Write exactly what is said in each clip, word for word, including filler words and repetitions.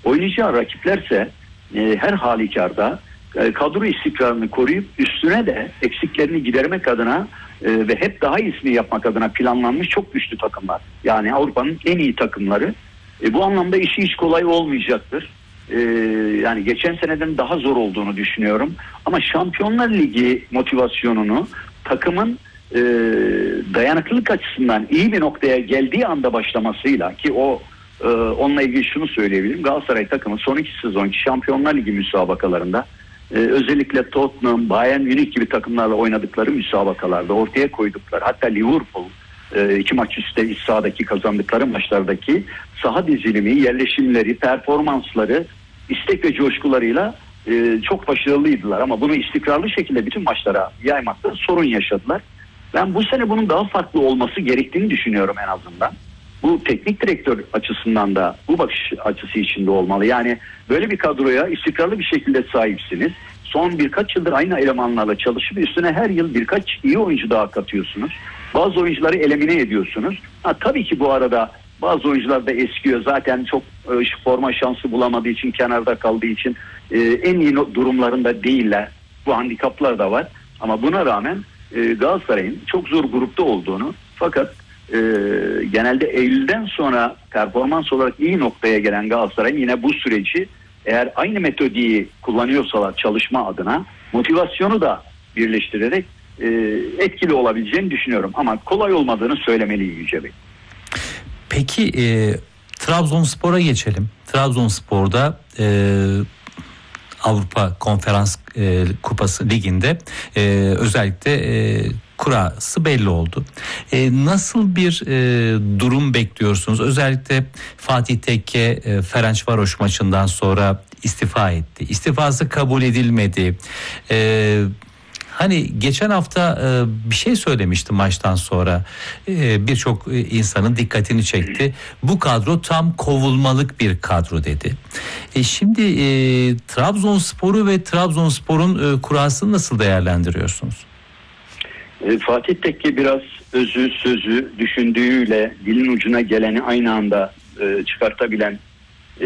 oynayacağı rakiplerse e, her halükarda e, kadro istikrarını koruyup üstüne de eksiklerini gidermek adına e, ve hep daha iyisini yapmak adına planlanmış çok güçlü takımlar. Yani Avrupa'nın en iyi takımları. E, bu anlamda işi hiç kolay olmayacaktır. E, yani geçen seneden daha zor olduğunu düşünüyorum. Ama Şampiyonlar Ligi motivasyonunu takımın e, dayanıklılık açısından iyi bir noktaya geldiği anda başlamasıyla, ki o e, onunla ilgili şunu söyleyebilirim. Galatasaray takımı son iki sezonki Şampiyonlar Ligi müsabakalarında e, özellikle Tottenham, Bayern Münih gibi takımlarla oynadıkları müsabakalarda ortaya koydukları, hatta Liverpool e, iki maç üstte iç sahadaki kazandıkları maçlardaki saha dizilimi, yerleşimleri, performansları, istek ve coşkularıyla e, çok başarılıydılar. Ama bunu istikrarlı şekilde bütün maçlara yaymakta sorun yaşadılar. Ben bu sene bunun daha farklı olması gerektiğini düşünüyorum en azından. Bu teknik direktör açısından da bu bakış açısı içinde olmalı. Yani böyle bir kadroya istikrarlı bir şekilde sahipsiniz. Son birkaç yıldır aynı elemanlarla çalışıp üstüne her yıl birkaç iyi oyuncu daha katıyorsunuz. Bazı oyuncuları elimine ediyorsunuz. Ha, tabii ki bu arada bazı oyuncular da eskiyor. Zaten çok e, forma şansı bulamadığı için, kenarda kaldığı için e, en iyi durumlarında değiller. Bu handikaplar da var. Ama buna rağmen e, Galatasaray'ın çok zor grupta olduğunu, fakat e, genelde Eylül'den sonra performans olarak iyi noktaya gelen Galatasaray'ın yine bu süreci, eğer aynı metodiği kullanıyorsalar çalışma adına, motivasyonu da birleştirerek e, etkili olabileceğini düşünüyorum. Ama kolay olmadığını söylemeliyim Yüce Bey. Peki e, Trabzonspor'a geçelim. Trabzonspor'da e, Avrupa Konferans e, Kupası Ligi'nde e, özellikle e, kurası belli oldu. E, nasıl bir e, durum bekliyorsunuz? Özellikle Fatih Tekke e, Ferencvaroş maçından sonra istifa etti. İstifası kabul edilmedi. E, Hani geçen hafta e, bir şey söylemişti maçtan sonra, e, birçok insanın dikkatini çekti. Bu kadro tam kovulmalık bir kadro dedi. E, şimdi e, Trabzonspor'u ve Trabzonspor'un e, kurasını nasıl değerlendiriyorsunuz? E, Fatih Tekke biraz özü sözü düşündüğüyle dilin ucuna geleni aynı anda e, çıkartabilen e,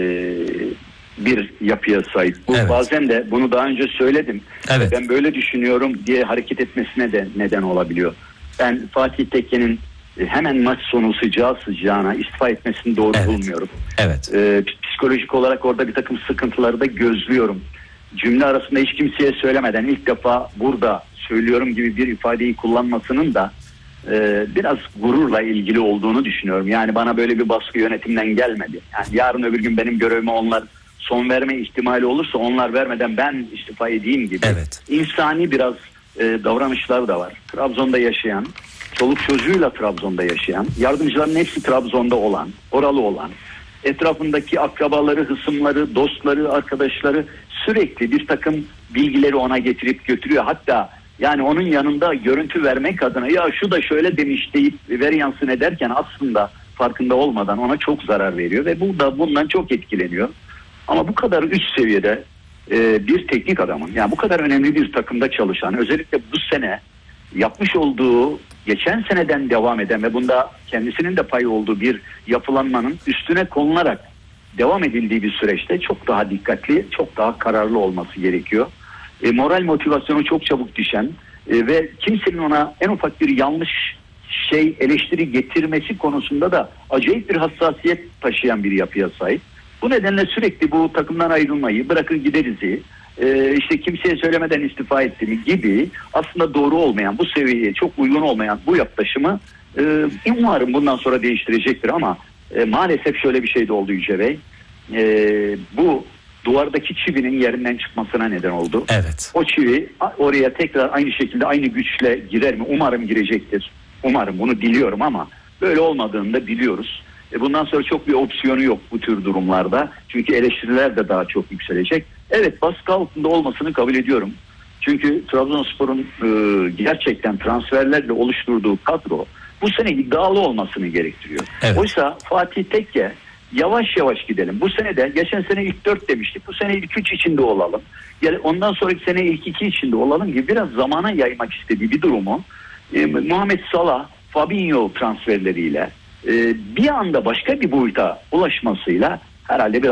bir yapıya sahip. Bu evet. Bazen de bunu daha önce söyledim. Evet. Ben böyle düşünüyorum diye hareket etmesine de neden olabiliyor. Ben Fatih Tekke'nin hemen maç sonu sıcağı sıcağına istifa etmesini doğru evet. bulmuyorum. Evet. Ee, psikolojik olarak orada bir takım sıkıntıları da gözlüyorum. Cümle arasında hiç kimseye söylemeden ilk defa burada söylüyorum gibi bir ifadeyi kullanmasının da e, biraz gururla ilgili olduğunu düşünüyorum. Yani bana böyle bir baskı yönetimden gelmedi. Yani yarın öbür gün benim görevime onlar son verme ihtimali olursa onlar vermeden ben istifa edeyim gibi evet. insani biraz e, davranışlar da var. Trabzon'da yaşayan, çoluk çocuğuyla Trabzon'da yaşayan, yardımcıların hepsi Trabzon'da olan, oralı olan, etrafındaki akrabaları, hısımları, dostları, arkadaşları sürekli bir takım bilgileri ona getirip götürüyor. Hatta yani onun yanında görüntü vermek adına ya şu da şöyle demiş deyip veryansın ederken aslında farkında olmadan ona çok zarar veriyor ve bu da bundan çok etkileniyor. Ama bu kadar üst seviyede e, bir teknik adamın, yani bu kadar önemli bir takımda çalışan, özellikle bu sene yapmış olduğu, geçen seneden devam eden ve bunda kendisinin de payı olduğu bir yapılanmanın üstüne konularak devam edildiği bir süreçte çok daha dikkatli, çok daha kararlı olması gerekiyor. E, moral motivasyonu çok çabuk düşen e, ve kimsenin ona en ufak bir yanlış şey, eleştiri getirmesi konusunda da acayip bir hassasiyet taşıyan bir yapıya sahip. Bu nedenle sürekli bu takımdan ayrılmayı, bırakır giderizi, e, işte kimseye söylemeden istifa ettiğimi gibi aslında doğru olmayan, bu seviyeye çok uygun olmayan bu yaklaşımı e, umarım bundan sonra değiştirecektir. Ama e, maalesef şöyle bir şey de oldu Yüce Bey. E, bu duvardaki çivinin yerinden çıkmasına neden oldu. Evet. O çivi oraya tekrar aynı şekilde aynı güçle girer mi? Umarım girecektir. Umarım, bunu diliyorum ama böyle olmadığını da biliyoruz. E bundan sonra çok bir opsiyonu yok bu tür durumlarda. Çünkü eleştiriler de daha çok yükselecek. Evet, baskı altında olmasını kabul ediyorum. Çünkü Trabzonspor'un e, gerçekten transferlerle oluşturduğu kadro bu sene iddialı olmasını gerektiriyor. Evet. Oysa Fatih Tekke yavaş yavaş gidelim. Bu sene de geçen sene ilk dört demiştik. Bu sene ilk üç içinde olalım. Yani ondan sonraki sene ilk iki içinde olalım gibi biraz zamana yaymak istediği bir durumu e, Muhammed Salah, Fabinho transferleriyle e, bir anda başka bir boyuta ulaşmasıyla herhalde biraz